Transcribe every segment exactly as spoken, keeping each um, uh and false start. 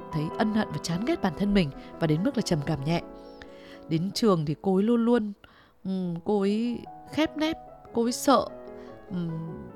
thấy ân hận và chán ghét bản thân mình, và đến mức là trầm cảm nhẹ. Đến trường thì cô ấy luôn luôn um, cô ấy khép nép, cô ấy sợ, um,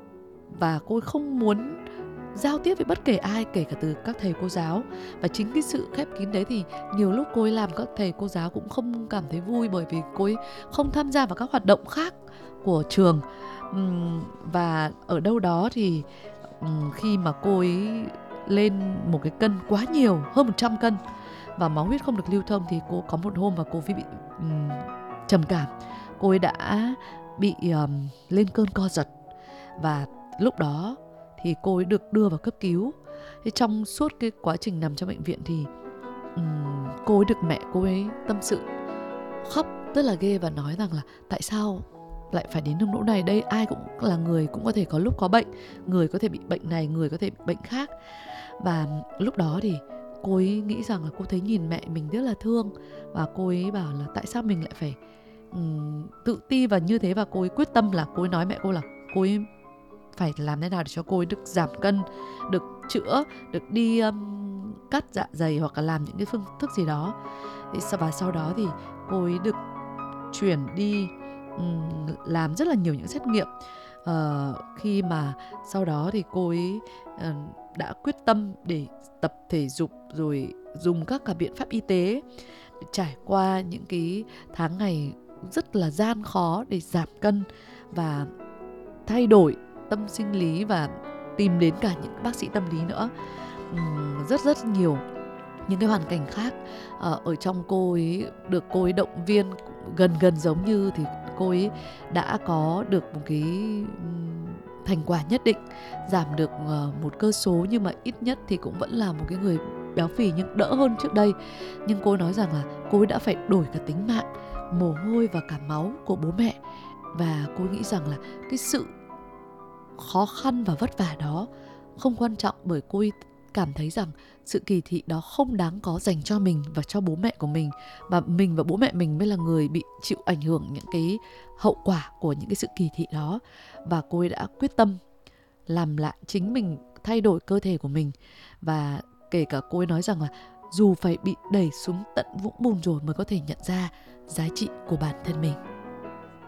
và cô ấy không muốn giao tiếp với bất kể ai, kể cả từ các thầy cô giáo. Và chính cái sự khép kín đấy thì nhiều lúc cô ấy làm các thầy cô giáo cũng không cảm thấy vui, bởi vì cô ấy không tham gia vào các hoạt động khác của trường. uhm, Và ở đâu đó thì uhm, khi mà cô ấy lên một cái cân quá nhiều, hơn một trăm cân, và máu huyết không được lưu thông, thì cô có một hôm và cô ấy bị um, trầm cảm. Cô ấy đã bị um, lên cơn co giật, và lúc đó thì cô ấy được đưa vào cấp cứu. Thế trong suốt cái quá trình nằm trong bệnh viện thì um, cô ấy được mẹ cô ấy tâm sự, khóc rất là ghê, và nói rằng là tại sao lại phải đến nông nỗi này. Đây ai cũng là người, cũng có thể có lúc có bệnh, người có thể bị bệnh này, người có thể bị bệnh khác. Và lúc đó thì cô ấy nghĩ rằng là cô thấy nhìn mẹ mình rất là thương, và cô ấy bảo là tại sao mình lại phải um, tự ti và như thế. Và cô ấy quyết tâm là cô ấy nói mẹ cô là cô ấy phải làm thế nào để cho cô ấy được giảm cân, được chữa, được đi um, cắt dạ dày hoặc là làm những cái phương thức gì đó. Và sau đó thì cô ấy được chuyển đi um, làm rất là nhiều những xét nghiệm. uh, Khi mà sau đó thì cô ấy uh, đã quyết tâm để tập thể dục, rồi dùng các cả biện pháp y tế để trải qua những cái tháng ngày rất là gian khó để giảm cân và thay đổi tâm sinh lý, và tìm đến cả những bác sĩ tâm lý nữa. uhm, Rất rất nhiều những cái hoàn cảnh khác. Ở, ở trong cô ấy được cô ấy động viên gần gần giống như thì cô ấy đã có được một cái um, thành quả nhất định, giảm được uh, một cơ số, nhưng mà ít nhất thì cũng vẫn là một cái người béo phì nhưng đỡ hơn trước đây. Nhưng cô ấy nói rằng là cô ấy đã phải đổi cả tính mạng, mồ hôi và cả máu của bố mẹ. Và cô ấy nghĩ rằng là cái sự khó khăn và vất vả đó không quan trọng, bởi cô ấy cảm thấy rằng sự kỳ thị đó không đáng có dành cho mình và cho bố mẹ của mình, và mình và bố mẹ mình mới là người bị chịu ảnh hưởng những cái hậu quả của những cái sự kỳ thị đó. Và cô ấy đã quyết tâm làm lại chính mình, thay đổi cơ thể của mình. Và kể cả cô ấy nói rằng là dù phải bị đẩy xuống tận vũng bùn rồi mới có thể nhận ra giá trị của bản thân mình.